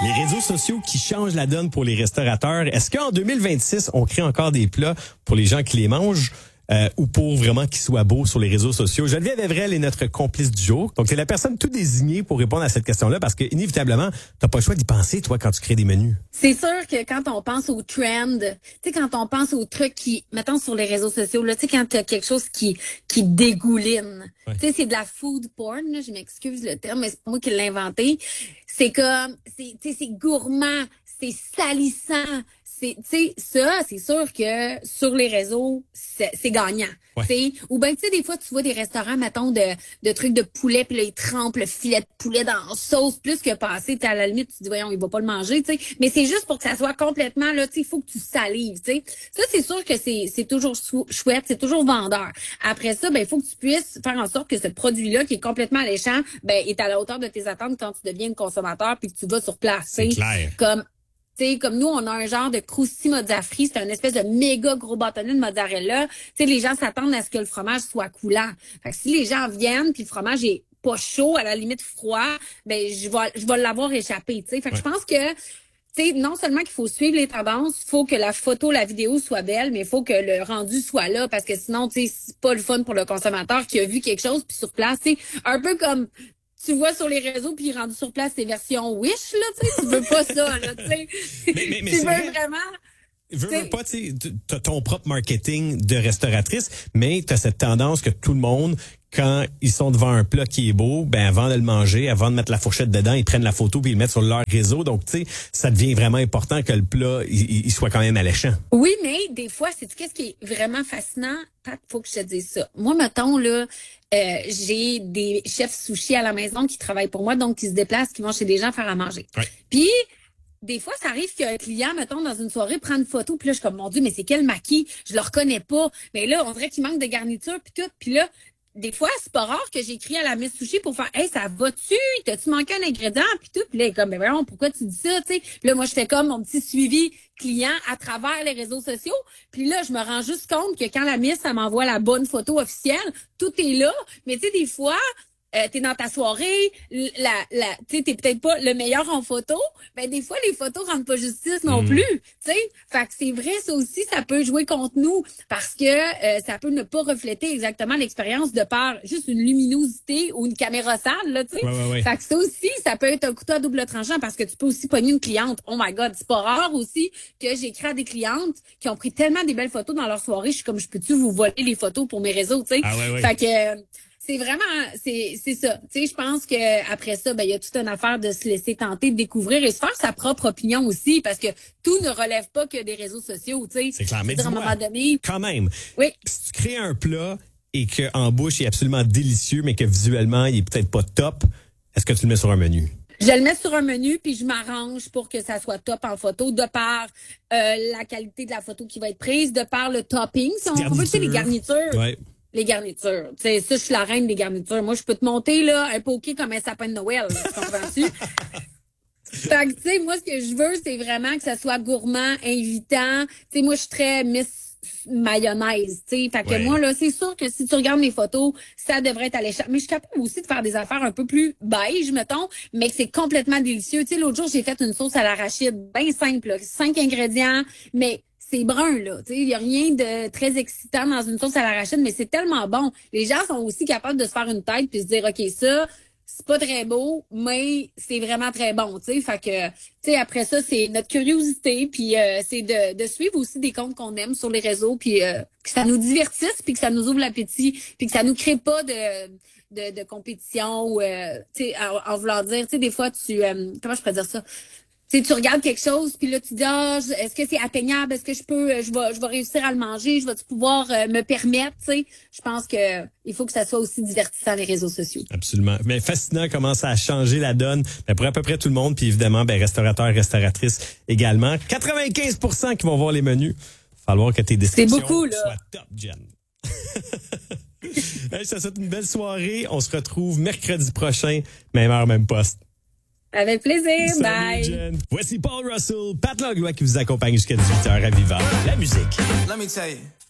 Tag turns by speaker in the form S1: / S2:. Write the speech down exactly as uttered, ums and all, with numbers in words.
S1: Les réseaux sociaux qui changent la donne pour les restaurateurs. Est-ce qu'en deux mille vingt-six, on crée encore des plats pour les gens qui les mangent? Euh, ou pour vraiment qu'ils soient beaux sur les réseaux sociaux. Geneviève Evrel est notre complice du jour. Donc, c'est la personne tout désignée pour répondre à cette question-là parce que, inévitablement, t'as pas le choix d'y penser, toi, quand tu crées des menus.
S2: C'est sûr que quand on pense au trend, tu sais, quand on pense aux trucs qui, mettons sur les réseaux sociaux, là, tu sais, quand t'as quelque chose qui, qui dégouline. Ouais. Tu sais, c'est de la food porn, là, je m'excuse le terme, mais c'est pas moi qui l'ai inventé. C'est comme, c'est, tu sais, c'est gourmand, c'est salissant. C'est, tu sais, ça, c'est sûr que sur les réseaux, c'est, c'est gagnant. Ouais. Tu sais, ou ben, tu sais, des fois, tu vois des restaurants, mettons, de, de trucs de poulet, puis là, ils trempent le filet de poulet dans la sauce, plus que passer, tu à la limite, tu te dis, voyons, il va pas le manger, tu sais. Mais c'est juste pour que ça soit complètement, là, tu sais, il faut que tu salives, tu sais. Ça, c'est sûr que c'est, c'est toujours chouette, c'est toujours vendeur. Après ça, ben, il faut que tu puisses faire en sorte que ce produit-là, qui est complètement alléchant, ben, est à la hauteur de tes attentes quand tu deviens un consommateur, puis que tu vas sur place,
S1: c'est clair.
S2: Comme, tu sais, comme nous, on a un genre de croustilles mozza frit, c'est un espèce de méga gros bâtonnet de mozzarella. Tu sais, les gens s'attendent à ce que le fromage soit coulant. Fait que si les gens viennent puis le fromage est pas chaud, à la limite froid, ben je vais je vais l'avoir échappé, tu sais. Fait que ouais. Je pense que tu sais, non seulement qu'il faut suivre les tendances, il faut que la photo, la vidéo soit belle, mais il faut que le rendu soit là parce que sinon, tu sais, c'est pas le fun pour le consommateur qui a vu quelque chose puis sur place, tu sais, un peu comme tu vois sur les réseaux, puis rendu sur place, c'est version Wish, là, tu sais, tu veux pas ça, là, tu sais.
S1: Mais, mais, mais
S2: tu veux
S1: vrai.
S2: vraiment...
S1: Veux, veux pas, tu sais, t'as ton propre marketing de restauratrice, mais t'as cette tendance que tout le monde, quand ils sont devant un plat qui est beau, ben avant de le manger, avant de mettre la fourchette dedans, ils prennent la photo puis ils le mettent sur leur réseau. Donc, tu sais, ça devient vraiment important que le plat, il, il soit quand même alléchant.
S2: Oui, mais des fois, c'est qu'est-ce qui est vraiment fascinant? Pat, faut que je te dise ça. Moi, mettons, là, euh, j'ai des chefs sushi à la maison qui travaillent pour moi, donc qui se déplacent, qui vont chez des gens faire à manger.
S1: Ouais.
S2: Puis, des fois, ça arrive qu'un client, mettons, dans une soirée, prend une photo, puis là, je suis comme, mon Dieu, mais c'est quel maquis? Je le reconnais pas. Mais là, on dirait qu'il manque de garniture, puis tout. Puis là, des fois, c'est pas rare que j'écris à la Miss Sushi pour faire « Hey, ça va-tu? T'as-tu manqué un ingrédient? » Puis tout. Puis là, elle est comme « Ben voyons, pourquoi tu dis ça? » Tu sais. Puis là, moi, je fais comme mon petit suivi client à travers les réseaux sociaux. Puis là, je me rends juste compte que quand la Miss, elle m'envoie la bonne photo officielle, tout est là. Mais tu sais, des fois... Euh, t'es dans ta soirée, la, la, tu sais, t'es peut-être pas le meilleur en photo, ben des fois les photos rendent pas justice non mmh. plus, tu sais. Fait que c'est vrai, ça aussi, ça peut jouer contre nous parce que euh, ça peut ne pas refléter exactement l'expérience de par juste une luminosité ou une caméra sale, là, tu sais.
S1: Ouais, ouais, ouais.
S2: Fait que ça aussi, ça peut être un couteau à double tranchant parce que tu peux aussi pogner une cliente. Oh my God, c'est pas rare aussi que j'écris à des clientes qui ont pris tellement des belles photos dans leur soirée, je suis comme, je peux-tu vous voler les photos pour mes réseaux, tu sais.
S1: Ah, ouais, ouais.
S2: Fait que... Euh, c'est vraiment, c'est c'est ça. Tu sais, je pense que après ça, ben il y a toute une affaire de se laisser tenter, de découvrir et se faire sa propre opinion aussi, parce que tout ne relève pas que des réseaux sociaux. Tu sais,
S1: c'est clair. Mais
S2: à un moment donné,
S1: quand même.
S2: Oui.
S1: Si tu crées un plat et que en bouche il est absolument délicieux, mais que visuellement il est peut-être pas top, est-ce que tu le mets sur un menu?
S2: Je le mets sur un menu, puis je m'arrange pour que ça soit top en photo, de par euh, la qualité de la photo qui va être prise, de par le topping. Si on veut, tu sais, les garnitures.
S1: Ouais.
S2: Les garnitures. Tu sais, ça, je suis la reine des garnitures. Moi, je peux te monter, là, un poké comme un sapin de Noël. Tu comprends-tu? Fait que, tu sais, moi, ce que je veux, c'est vraiment que ça soit gourmand, invitant. Tu sais, moi, je suis très Miss mayonnaise, tu sais. Fait que ouais. Moi, là, c'est sûr que si tu regardes mes photos, ça devrait être alléchant. Mais je suis capable aussi de faire des affaires un peu plus beige, mettons, mais que c'est complètement délicieux. Tu sais, l'autre jour, j'ai fait une sauce à l'arachide, bien simple, là. Cinq ingrédients, mais c'est brun, là. Tu sais, il y a rien de très excitant dans une sauce à l'arachide, mais c'est tellement bon. Les gens sont aussi capables de se faire une tête puis se dire, OK, ça, c'est pas très beau, mais c'est vraiment très bon, tu sais. Fait que, tu sais, après ça, c'est notre curiosité, puis euh, c'est de, de suivre aussi des comptes qu'on aime sur les réseaux, puis euh, que ça nous divertisse, puis que ça nous ouvre l'appétit, puis que ça nous crée pas de de, de compétition ou, euh, tu sais, en, en voulant dire, tu sais, des fois, tu, euh, comment je pourrais dire ça? Tu sais, tu regardes quelque chose, puis là, tu dis, ah, est-ce que c'est atteignable? Est-ce que je peux, je vais, je vais réussir à le manger? Je vais pouvoir euh, me permettre, tu sais? Je pense que il faut que ça soit aussi divertissant, les réseaux sociaux.
S1: Absolument. Mais fascinant comment ça a changé la donne ben, pour à peu près tout le monde, puis évidemment, ben, restaurateurs, restauratrices également. quatre-vingt-quinze pour cent qui vont voir les menus. Il va falloir que tes descriptions
S2: beaucoup, là.
S1: soient top, Jen. Hey, ça souhaite une belle soirée. On se retrouve mercredi prochain, même heure, même poste.
S2: Avec plaisir.
S1: Salut,
S2: bye.
S1: Jen. Voici Paul Russell, Pat Langlois qui vous accompagne jusqu'à dix-huit heures à Viva. La musique.
S3: Let me tell you.